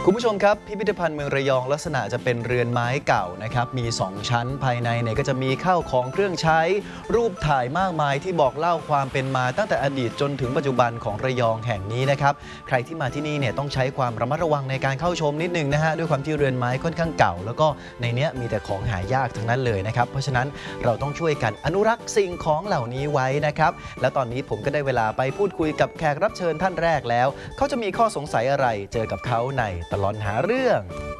คุณผู้ชมครับพิพิธภัณฑ์เมืองระยองลักษณะจะเป็นเรือนไม้เก่านะครับมี2ชั้นภายในเนี่ยก็จะมีข้าวของเครื่องใช้รูปถ่ายมากมายที่บอกเล่าความเป็นมาตั้งแต่อดีตจนถึงปัจจุบันของระยองแห่งนี้นะครับใครที่มาที่นี่เนี่ยต้องใช้ความระมัดระวังในการเข้าชมนิดนึงนะฮะด้วยความที่เรือนไม้ค่อนข้างเก่าแล้วก็ในนี้มีแต่ของหายากทั้งนั้นเลยนะครับเพราะฉะนั้นเราต้องช่วยกันอนุรักษ์สิ่งของเหล่านี้ไว้นะครับและตอนนี้ผมก็ได้เวลาไปพูดคุยกับแขกรับเชิญท่านแรกแล้วเขาจะมีข้อสงสัยอะไรเจอกับเขาในตลอดหาเรื่อง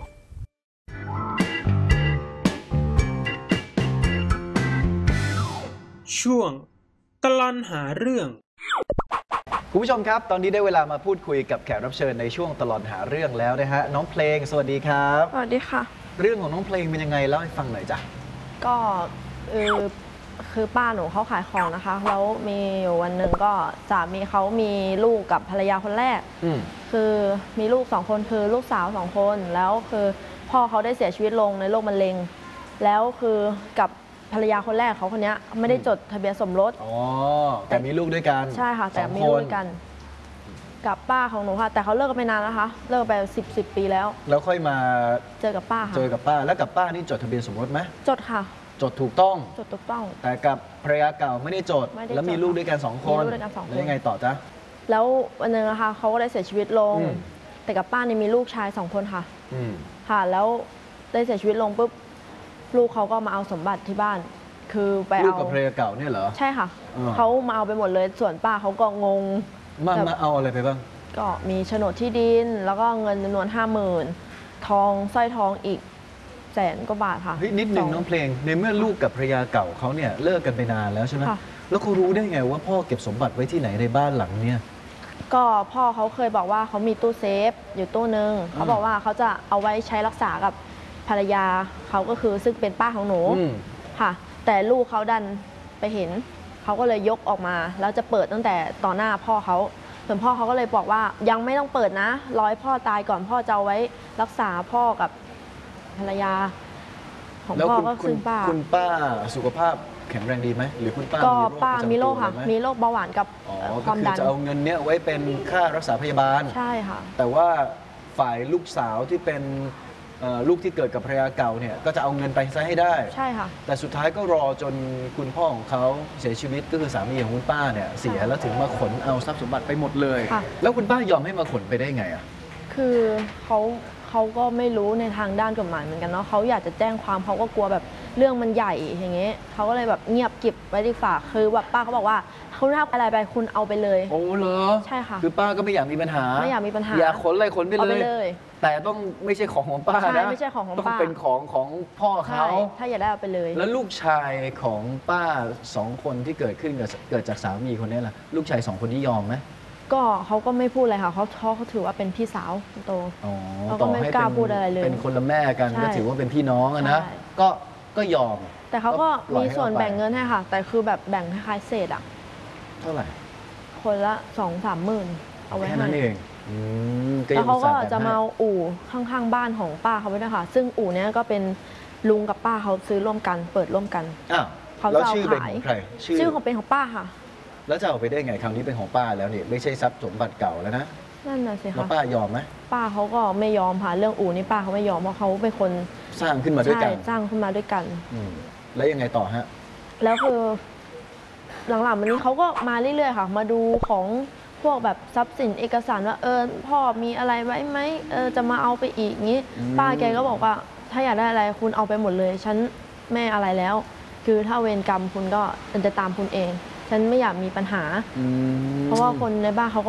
ช่วงตลอดหาเรื่องคุณผู้ชมครับตอนนี้ได้เวลามาพูดคุยกับแขกรับเชิญในช่วงตลอดหาเรื่องแล้วนะฮะน้องเพลงสวัสดีครับสวัสดีค่ะเรื่องของน้องเพลงเป็นยังไงเล่าให้ฟังหน่อยจ้ะก็คือป้าหนูเขาขายของนะคะแล้วมีอยู่วันหนึ่งก็สามีเขามีลูกกับภรรยาคนแรกคือมีลูก2 คนคือลูกสาว2 คนแล้วคือพ่อเขาได้เสียชีวิตลงในโรคมะเร็งแล้วคือกับภรรยาคนแรกเขาคนนี้ไม่ได้จดทะเบียนสมรสแต่มีลูกด้วยกันใช่ค่ะแต่มีลูกด้วยกันกับป้าของหนูค่ะแต่เขาเลิกกันไปนานแล้วนะคะเลิกไป10 ปีแล้วค่อยมาเจอกับป้าค่ะเจอกับป้าแล้วกับป้านี่จดทะเบียนสมรสไหมจดค่ะจดถูกต้องจดถูกต้องแต่กับภรรยาเก่าไม่ได้จดแล้วมีลูกด้วยกัน2 คนแล้วยังไงต่อจ๊ะแล้ววันนึงนะคะเขาก็ได้เสียชีวิตลงแต่กับป้านี่มีลูกชาย2 คนค่ะค่ะแล้วได้เสียชีวิตลงปุ๊บลูกเขาก็มาเอาสมบัติที่บ้านคือไปเอาลูกกับภรรยาเก่าเนี่ยเหรอใช่ค่ะเขามาเอาไปหมดเลยส่วนป้าเขาก็งงมาเอาอะไรไปบ้างก็มีโฉนดที่ดินแล้วก็เงินจำนวน50,000ทองสร้อยทองอีก100,000 กว่าบาทค่ะนิดนึงน้องเพลงในเมื่อลูกกับภรรยาเก่าเขาเนี่ยเลิกกันไปนานแล้วใช่ไหมแล้วเขารู้ได้ไงว่าพ่อเก็บสมบัติไว้ที่ไหนในบ้านหลังเนี่ยก็พ่อเขาเคยบอกว่าเขามีตู้เซฟอยู่ตู้นึงเขาบอกว่าเขาจะเอาไว้ใช้รักษากับภรรยาเขาก็คือซึ่งเป็นป้าของหนูค่ะแต่ลูกเขาดันไปเห็นเขาก็เลยยกออกมาแล้วจะเปิดตั้งแต่ต่อหน้าพ่อเขาส่วนพ่อเขาก็เลยบอกว่ายังไม่ต้องเปิดนะรอให้พ่อตายก่อนพ่อจะเอาไว้รักษาพ่อกับภรรยาของพ่อก็คือป้าคุณป้าสุขภาพแข็งแรงดีไหมหรือคุณป้าก็ป้ามีโรคค่ะมีโรคเบาหวานกับความดันจะเอาเงินเนี้ยไว้เป็นค่ารักษาพยาบาลใช่ค่ะแต่ว่าฝ่ายลูกสาวที่เป็นลูกที่เกิดกับภรรยาเก่าเนี่ยก็จะเอาเงินไปซะให้ได้ใช่ค่ะแต่สุดท้ายก็รอจนคุณพ่อของเขาเสียชีวิตก็คือสามีของคุณป้าเนี่ยเสียแล้วถึงมาขนเอาทรัพย์สมบัติไปหมดเลยแล้วคุณป้ายอมให้มาขนไปได้ไงอ่ะคือเขาก็ไม่รู้ในทางด้านกฎหมายเหมือนกันเนาะเขาอยากจะแจ้งความเขาก็กลัวแบบเรื่องมันใหญ่อย่างเงี้ยเขาก็เลยแบบเงียบเก็บไว้ดีฝ่าคือแบบป้าเขาบอกว่าเขาทำอะไรไปคุณเอาไปเลยโอ้เหรอใช่ค่ะคือป้าก็ไม่อยากมีปัญหาอยากขนอะไรขนไปเลยแต่ต้องไม่ใช่ของป้านะไม่ใช่ของป้าต้องเป็นของพ่อเขาถ้าอยากได้เอาไปเลยแล้วลูกชายของป้า2 คนที่เกิดขึ้นเกิดจากสามีคนนี้ล่ะลูกชาย2 คนที่ยอมไหมก็เขาก็ไม่พูดอะไรค่ะเขาถือว่าเป็นพี่สาวโตเขาก็ไม่กล้าพูดอะไรเลยเป็นคนละแม่กันก็ถือว่าเป็นพี่น้องนะก็ยอมแต่เขาก็มีส่วนแบ่งเงินให้ค่ะแต่คือแบบแบ่งคล้ายๆเศษอ่ะเท่าไหร่คนละ2-3 หมื่นเอาไว้ให้แค่นั้นเองแล้วเขาก็จะมาเอาอู่ข้างๆบ้านของป้าเขาไว้ด้วยค่ะซึ่งอู่นี้ก็เป็นลุงกับป้าเขาซื้อร่วมกันเปิดร่วมกันเขาจะเอาขายชื่อของเป็นของป้าค่ะแล้วจะเอาไปได้ไงคราวนี้เป็นของป้าแล้วนี่ไม่ใช่ทรัพย์สมบัติเก่าแล้วนะนั่นน่ะสิคะแล้วป้ายอมไหมป้าเขาก็ไม่ยอมค่ะเรื่องอู่นี่ป้าเขาไม่ยอมเพราะเขาเป็นคนสร้างขึ้นมาด้วยกันสร้างขึ้นมาด้วยกันแล้วยังไงต่อฮะแล้วคือหลังๆวันนี้เขาก็มาเรื่อยๆค่ะมาดูของพวกแบบทรัพย์สินเอกสารว่าพ่อมีอะไรไว้ไหมจะมาเอาไปอีกงี้ป้าแกก็บอกว่าถ้าอยากได้อะไรคุณเอาไปหมดเลยฉันไม่อะไรแล้วคือถ้าเวรกรรมคุณก็จะตามคุณเองฉันไม่อยากมีปัญหาเพราะว่าคนในบ้านเขาก็